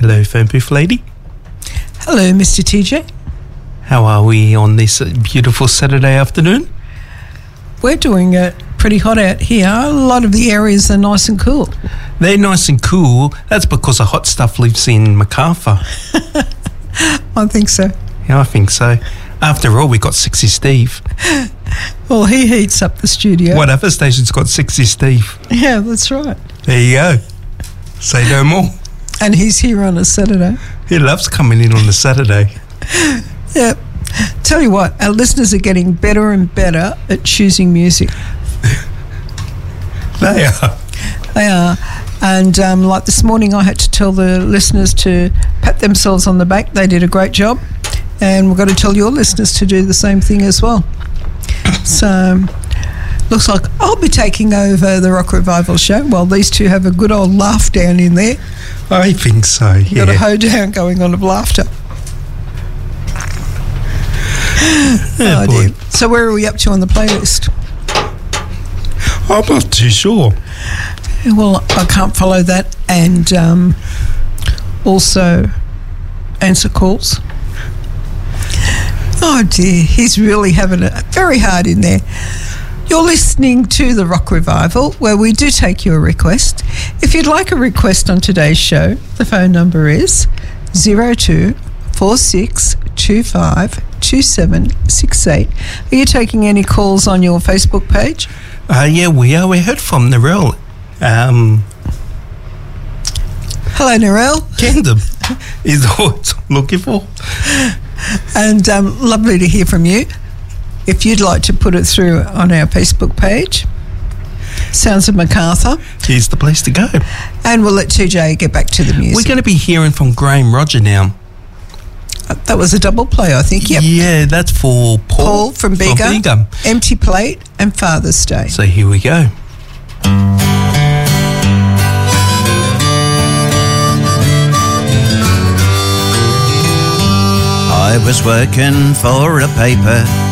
Hello, phone booth lady. Hello, Mr. TJ. How are we on this beautiful Saturday afternoon? We're doing it pretty hot out here. A lot of the areas are nice and cool. They're nice and cool. That's because the hot stuff lives in MacArthur. I think so. Yeah, I think so. After all, we got 60 Steve. Well, he heats up the studio. What other station's got 60 Steve? Yeah, that's right. There you go. Say no more. And he's here on a Saturday. He loves coming in on a Saturday. Yeah. Tell you what, our listeners are getting better and better at choosing music. They are. They are. And like this morning, I had to tell the listeners to pat themselves on the back. They did a great job. And we've got to tell your listeners to do the same thing as well. So, looks like I'll be taking over the Rock Revival show while these two have a good old laugh down in there. I think so, yeah. Got a hoedown going on of laughter. Oh, dear. So where are we up to on the playlist? I'm not too sure. Well, I can't follow that and also answer calls. Oh dear, he's really having it very hard in there. You're listening to the Rock Revival, where we do take your request. If you'd like a request on today's show, the phone number is 0246252768. Are you taking any calls on your Facebook page? Yeah, we are. We heard from Narelle. Hello, Narelle. Kendom is what I'm looking for. And lovely to hear from you. If you'd like to put it through on our Facebook page, Sounds of MacArthur. Here's the place to go. And we'll let TJ get back to the music. We're going to be hearing from Graham Roger now. That was a double play, I think. Yep. Yeah, that's for Paul from Bega. Empty Plate and Father's Day. So here we go. I was working for a paper